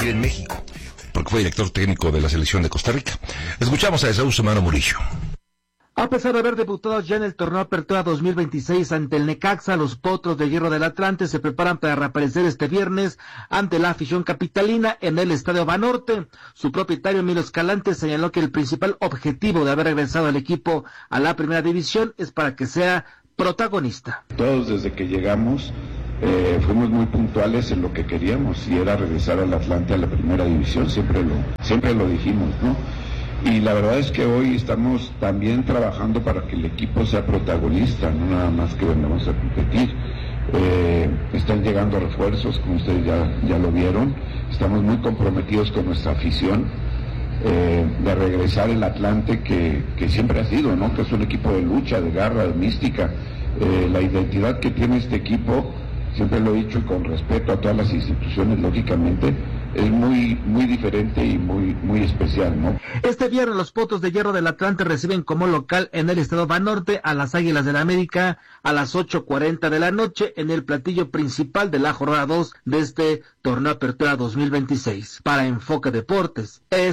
convertir en México, porque fue director técnico de la selección de Costa Rica. Escuchamos a Esaú Semano Murillo. A pesar de haber debutado ya en el torneo Apertura 2026 ante el Necaxa, los Potros de Hierro del Atlante se preparan para reaparecer este viernes ante la afición capitalina en el Estadio Banorte. Su propietario Emilio Escalante señaló que el principal objetivo de haber regresado al equipo a la primera división es para que sea protagonista. Todos desde que llegamos fuimos muy puntuales en lo que queríamos, y era regresar al Atlante a la primera división, siempre lo dijimos, ¿no? Y la verdad es que hoy estamos también trabajando para que el equipo sea protagonista, no nada más que vengamos a competir. Están llegando refuerzos, como ustedes ya lo vieron. Estamos muy comprometidos con nuestra afición de regresar el Atlante que siempre ha sido, ¿no? Que es un equipo de lucha, de garra, de mística. La identidad que tiene este equipo, siempre lo he dicho y con respeto a todas las instituciones, lógicamente, es muy diferente y muy especial, ¿no? Este viernes los Potros de Hierro del Atlante reciben como local en el Estado Banorte a las Águilas del América a las 8:40 de la noche en el platillo principal de la jornada 2 de este torneo Apertura 2026. Para Enfoque Deportes,